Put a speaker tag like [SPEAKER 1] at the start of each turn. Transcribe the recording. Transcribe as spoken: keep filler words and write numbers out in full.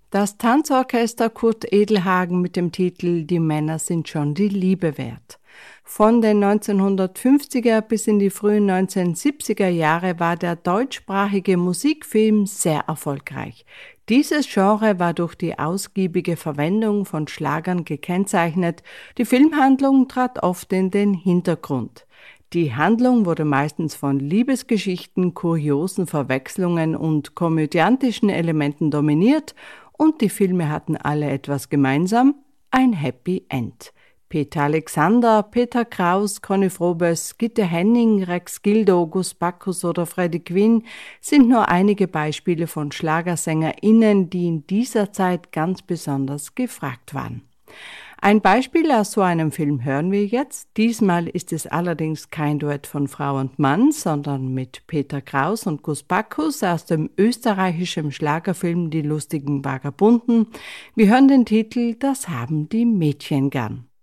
[SPEAKER 1] Das Tanzorchester Kurt Edelhagen mit dem Titel »Die Männer sind schon die Liebe wert«. Von den neunzehnhundertfünfziger bis in die frühen neunzehnhundertsiebziger Jahre war der deutschsprachige Musikfilm sehr erfolgreich. Dieses Genre war durch die ausgiebige Verwendung von Schlagern gekennzeichnet. Die Filmhandlung trat oft in den Hintergrund. Die Handlung wurde meistens von Liebesgeschichten, kuriosen Verwechslungen und komödiantischen Elementen dominiert und die Filme hatten alle etwas gemeinsam: ein Happy End. Peter Alexander, Peter Kraus, Conny Frobes, Gitte Henning, Rex Gildo, Gus Bacchus oder Freddie Quinn sind nur einige Beispiele von SchlagersängerInnen, die in dieser Zeit ganz besonders gefragt waren. Ein Beispiel aus so einem Film hören wir jetzt. Diesmal ist es allerdings kein Duett von Frau und Mann, sondern mit Peter Kraus und Gus Bacchus aus dem österreichischen Schlagerfilm Die lustigen Vagabunden. Wir hören den Titel »Das haben die Mädchen gern«.